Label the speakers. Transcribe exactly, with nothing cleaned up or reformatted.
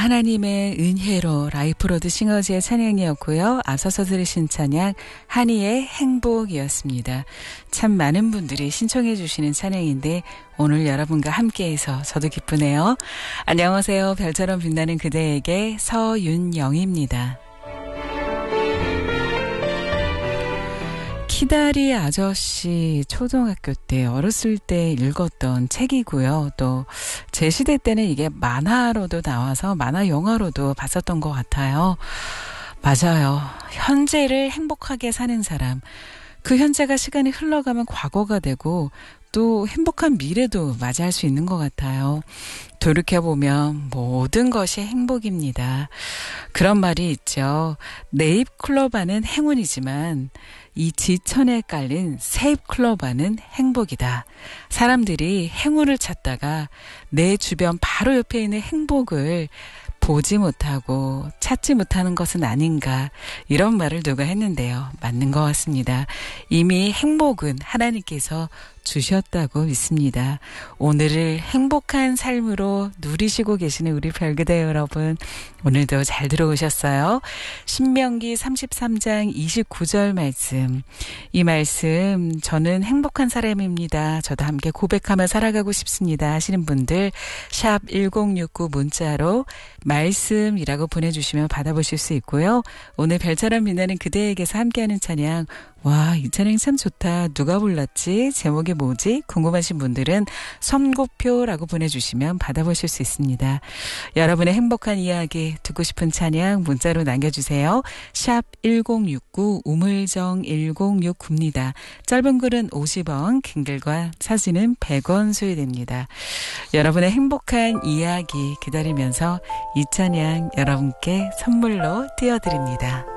Speaker 1: 하나님의 은혜로 라이프로드 싱어즈의 찬양이었고요. 앞서서 들으신 찬양 한이의 행복이었습니다. 참 많은 분들이 신청해 주시는 찬양인데 오늘 여러분과 함께해서 저도 기쁘네요. 안녕하세요. 별처럼 빛나는 그대에게 서윤영입니다. 키다리 아저씨 초등학교 때 어렸을 때 읽었던 책이고요. 또 제 시대 때는 이게 만화로도 나와서 만화 영화로도 봤었던 것 같아요. 맞아요. 현재를 행복하게 사는 사람. 그 현재가 시간이 흘러가면 과거가 되고 또 행복한 미래도 맞이할 수 있는 것 같아요. 돌이켜보면 모든 것이 행복입니다. 그런 말이 있죠. 내 입 클로바는 행운이지만 이 지천에 깔린 새잎 클로바는 행복이다. 사람들이 행운을 찾다가 내 주변 바로 옆에 있는 행복을 보지 못하고 찾지 못하는 것은 아닌가, 이런 말을 누가 했는데요. 맞는 것 같습니다. 이미 행복은 하나님께서 주셨다고 믿습니다. 오늘을 행복한 삶으로 누리시고 계시는 우리 별그대 여러분, 오늘도 잘 들어오셨어요. 신명기 삼십삼 장 이십구 절 말씀. 이 말씀, 저는 행복한 사람입니다. 저도 함께 고백하며 살아가고 싶습니다 하시는 분들 샵 일공육구 문자로 말씀이라고 보내주시면 받아보실 수 있고요. 오늘 별처럼 빛나는 그대에게서 함께하는 찬양, 와, 이 찬양 참 좋다. 누가 불렀지? 제목이 뭐지? 궁금하신 분들은 선고표라고 보내주시면 받아보실 수 있습니다. 여러분의 행복한 이야기, 듣고 싶은 찬양 문자로 남겨주세요. 샵 일공육구 우물정 일공육구입니다. 짧은 글은 오십 원, 긴 글과 사진은 백 원 소요됩니다. 여러분의 행복한 이야기 기다리면서 이 찬양 여러분께 선물로 띄워드립니다.